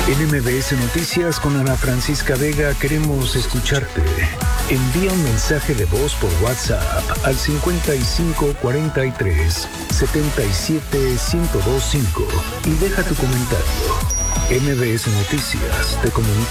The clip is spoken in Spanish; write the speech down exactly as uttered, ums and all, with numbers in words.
En M B S Noticias con Ana Francisca Vega queremos escucharte. Envía un mensaje de voz por WhatsApp al cincuenta y cinco cuarenta y tres setenta y siete ciento veinticinco y deja tu comentario. M B S Noticias te comunica